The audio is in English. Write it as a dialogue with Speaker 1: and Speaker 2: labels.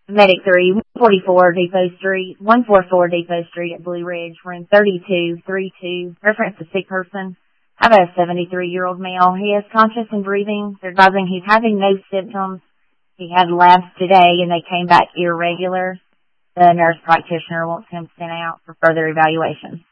Speaker 1: Medic 3, 144 Depot Street, 144 Depot Street at Blue Ridge, room 3232, reference to sick person. I have a 73-year-old male. He is conscious and breathing. They're advising he's having no symptoms. He had labs today and they came back irregular. The nurse practitioner wants him sent out for further evaluation.